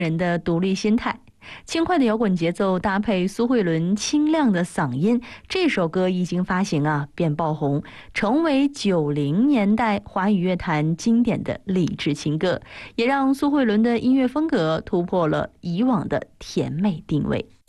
人的独立心态。轻快的摇滚节奏搭配苏慧伦清亮的嗓音，这首歌一经发行便爆红，成为90年代华语乐坛经典的励志情歌，也让苏慧伦的音乐风格突破了以往的甜美定位。